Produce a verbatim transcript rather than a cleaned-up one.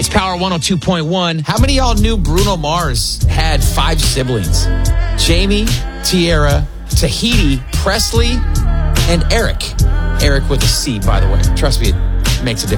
It's Power one oh two point one. How many of y'all knew Bruno Mars had five siblings? Jamie, Tierra, Tahiti, Presley, and Eric. Eric with a C, by the way. Trust me, it makes a difference.